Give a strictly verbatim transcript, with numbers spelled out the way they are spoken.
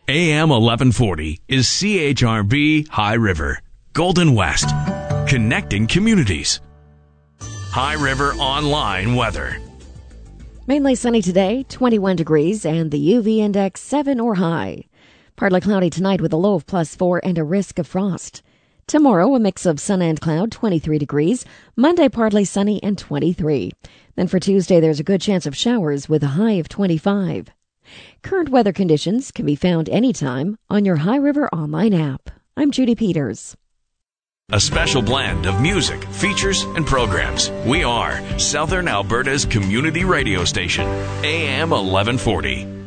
A M eleven forty is C H R V High River, Golden West, connecting communities. High River Online weather. Mainly sunny today, twenty-one degrees, and the U V index seven or high. Partly cloudy tonight with a low of plus four and a risk of frost. Tomorrow, a mix of sun and cloud, twenty-three degrees. Monday, partly sunny and twenty-three. Then for Tuesday, there's a good chance of showers with a high of twenty-five. Current weather conditions can be found anytime on your High River Online app. I'm Judy Peters. A special blend of music, features, and programs. We are Southern Alberta's community radio station, A M eleven forty.